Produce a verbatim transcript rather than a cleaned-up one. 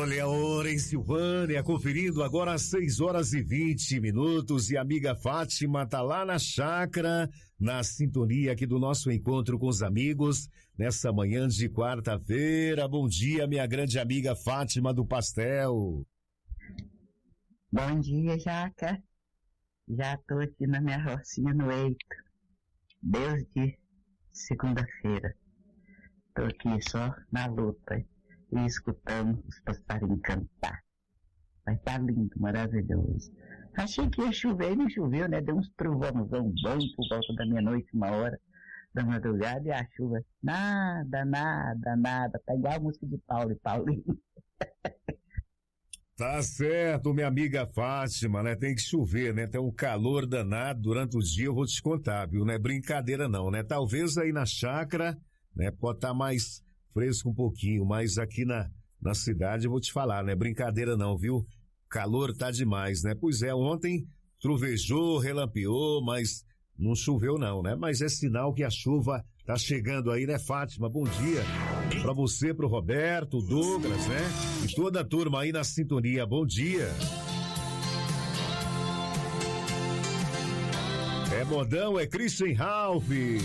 Olha a hora em Silvânia, conferindo agora às seis horas e vinte minutos, e a amiga Fátima tá lá na chácara, na sintonia aqui do nosso encontro com os amigos, nessa manhã de quarta-feira. Bom dia, minha grande amiga Fátima do Pastel. Bom dia, Jaca. Já tô aqui na minha rocinha no Eito, desde segunda-feira. Tô aqui só na luta e escutando os passarinhos cantar. Vai tá lindo, maravilhoso. Achei que ia chover e não choveu, né? Deu uns trovãozão bom por volta da meia-noite, uma hora da madrugada, e a chuva, nada, nada, nada. Tá igual a música de Paulo e Paulinho. Tá certo, minha amiga Fátima, né? Tem que chover, né? Tem um calor danado durante o dia, eu vou te contar, viu? Não é brincadeira não, né? Talvez aí na chácara, né? Pode estar mais fresco um pouquinho, mas aqui na, na cidade eu vou te falar, não é brincadeira não, viu? Calor tá demais, né? Pois é, ontem trovejou, relampeou, mas não choveu não, né? Mas é sinal que a chuva tá chegando aí, né, Fátima? Bom dia pra você, pro Roberto, Douglas, né? E toda a turma aí na sintonia, bom dia. É modão, é Christian Ralph.